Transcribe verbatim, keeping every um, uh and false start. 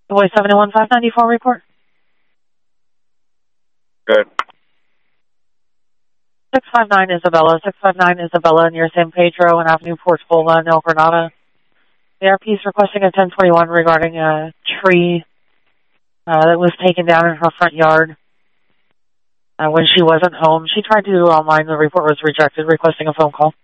Boy seven one five nine four report. Good. six five nine Isabella, six five nine Isabella near San Pedro and Avenue Portola in El Granada. The R P is requesting a ten twenty-one regarding a tree uh, that was taken down in her front yard uh, when she wasn't home. She tried to do it online. The report was rejected, requesting a phone call.